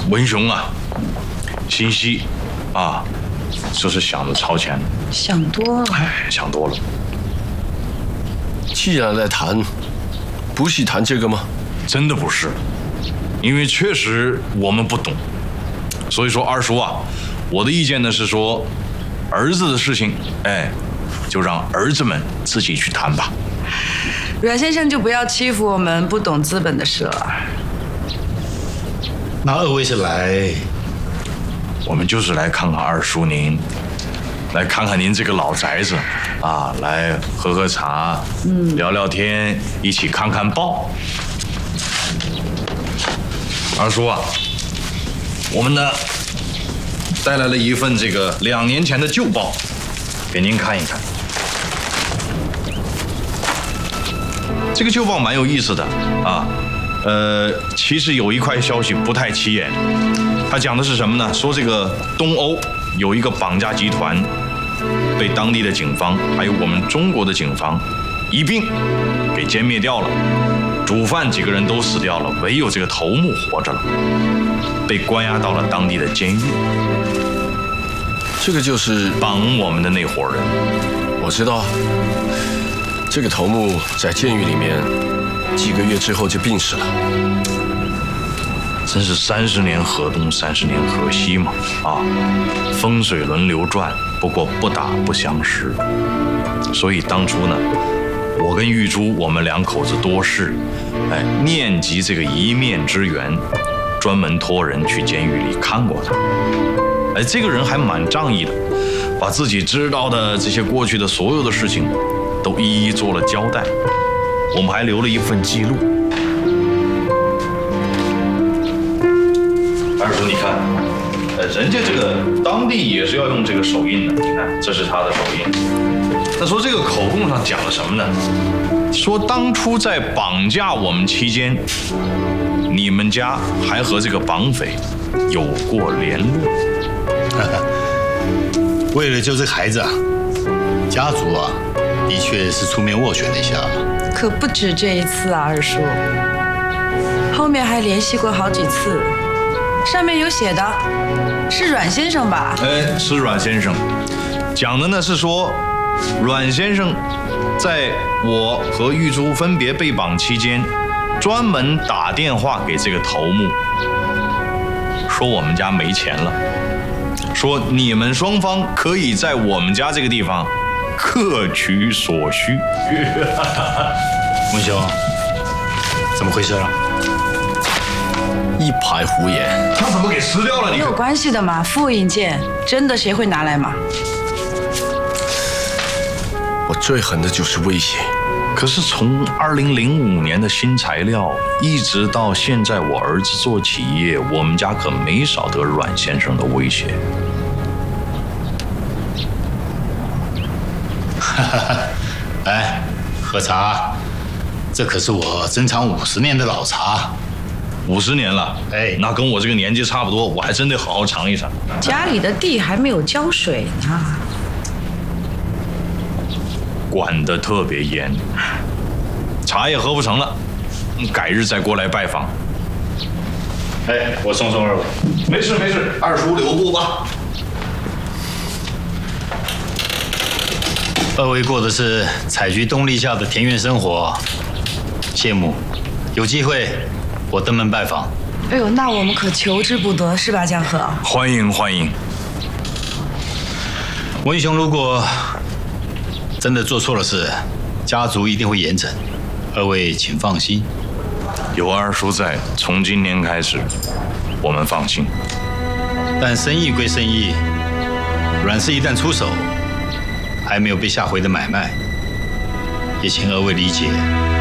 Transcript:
文雄啊，心细啊，就是想着超前。 想多了。 想多了。 既然来谈，不是谈这个吗？ 真的不是，因为确实我们不懂，所以说二叔啊，我的意见呢是说，儿子的事情，就让儿子们自己去谈吧。 阮先生就不要欺负我们不懂资本的事了。 那二位是来？ 我们就是来看看二叔您，来看看您这个老宅子啊，来喝喝茶，聊聊天，一起看看报。二叔啊，我们呢带来了一份这个2年前的旧报，给您看一看。这个旧报蛮有意思的啊，其实有一块消息不太起眼，它讲的是什么呢？说这个东欧有一个绑架集团，被当地的警方还有我们中国的警方一并给歼灭掉了。主犯几个人都死掉了，唯有这个头目活着了，被关押到了当地的监狱。 这个就是绑我们的那伙人。 我知道，这个头目在监狱里面几个月之后就病逝了。 真是30年河东，30年河西嘛！啊，风水轮流转，不过不打不相识。所以当初呢，我跟玉珠我们2口子多事，念及这个一面之缘，专门托人去监狱里看过他。这个人还蛮仗义的，把自己知道的这些过去的所有的事情都一一做了交代。我们还留了一份记录。二叔，你看，人家这个当地也是要用这个手印的，你看，这是他的手印。他说这个口供上讲了什么呢？说当初在绑架我们期间，你们家还和这个绑匪有过联络。 为了救这个孩子啊，家族啊，的确是出面斡旋了一下。 可不止这一次啊，二叔，后面还联系过好几次。上面有写的，是阮先生吧？ 是阮先生，讲的呢是说，阮先生在我和玉珠分别被绑期间，专门打电话给这个头目，说我们家没钱了，说你们双方可以在我们家这个地方各取所需。 文兄，怎么回事啊？ 一排胡言。 他怎么给撕掉了？ 没有关系的嘛，复印件真的谁会拿来嘛？ 我最狠的就是威胁。 可是从2005年的新材料，一直到现在我儿子做企业，我们家可没少得阮先生的威胁。 来，喝茶，这可是我珍藏50年的老茶。 50年了，那跟我这个年纪差不多，我还真得好好尝一尝。 家里的地还没有浇水呢， 管得特别严，茶也喝不成了，改日再过来拜访。 我送二位。 没事没事，二叔留步吧。 二位过的是采菊东篱下的田园生活，羡慕。有机会我登门拜访。 哎呦，那我们可求之不得，是吧，江河？ 欢迎欢迎。 文雄如果真的做错了事，家族一定会严惩。二位请放心。 有二叔在，从今年开始，我们放心。 但生意归生意，阮氏一旦出手，还没有被下回的买卖，也请二位理解。